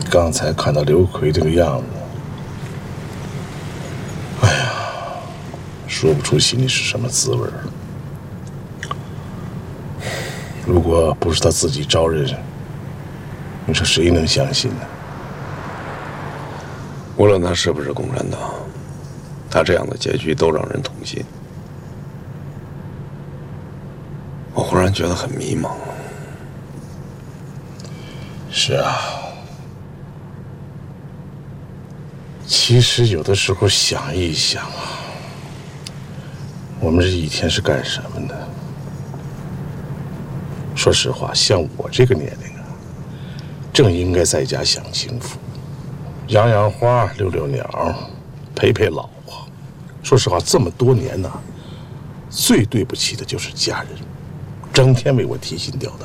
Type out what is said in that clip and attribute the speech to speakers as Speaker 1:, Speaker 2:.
Speaker 1: 刚才看到刘奎这个样子，哎呀，说不出心里是什么滋味。如果不是他自己招认，你说谁能相信呢？
Speaker 2: 无论他是不是共产党，他这样的结局都让人痛心。我忽然觉得很迷茫。
Speaker 1: 是啊，其实有的时候想一想啊，我们这一天是干什么的？说实话，像我这个年龄啊，正应该在家享清福，养养花，遛遛鸟，陪陪老婆。说实话，这么多年呢，最对不起的就是家人，整天为我提心吊胆。